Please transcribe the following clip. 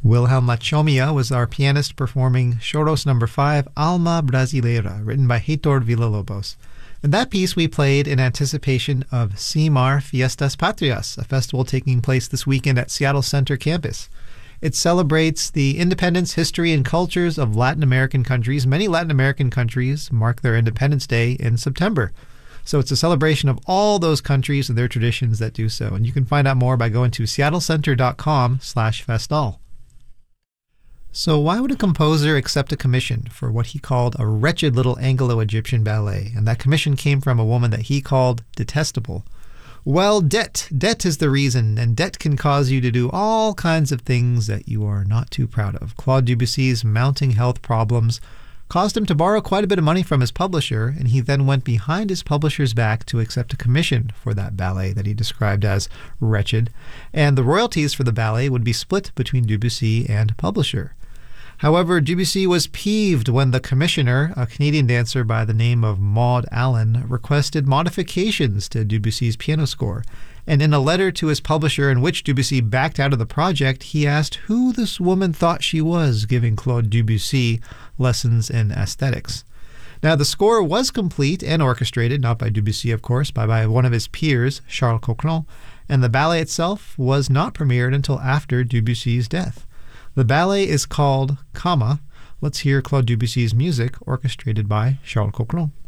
Wilhelm Lachomia was our pianist performing Choros No. 5, Alma Brasileira, written by Heitor Villa-Lobos. In that piece, we played in anticipation of CIMAR Fiestas Patrias, a festival taking place this weekend at Seattle Center campus. It celebrates the independence, history, and cultures of Latin American countries. Many Latin American countries mark their Independence Day in September. So it's a celebration of all those countries and their traditions that do so. And you can find out more by going to seattlecenter.com/festal. So why would a composer accept a commission for what he called a wretched little Anglo-Egyptian ballet? And that commission came from a woman that he called detestable. Well, debt. Debt is the reason, and debt can cause you to do all kinds of things that you are not too proud of. Claude Debussy's mounting health problems caused him to borrow quite a bit of money from his publisher, and he then went behind his publisher's back to accept a commission for that ballet that he described as wretched, and the royalties for the ballet would be split between Debussy and publisher. However, Debussy was peeved when the commissioner, a Canadian dancer by the name of Maud Allen, requested modifications to Debussy's piano score. And in a letter to his publisher in which Debussy backed out of the project, he asked who this woman thought she was giving Claude Debussy lessons in aesthetics. Now, the score was complete and orchestrated, not by Debussy, of course, but by one of his peers, Charles Coquelin, and the ballet itself was not premiered until after Debussy's death. The ballet is called Kama. Let's hear Claude Debussy's music orchestrated by Charles Coquelin.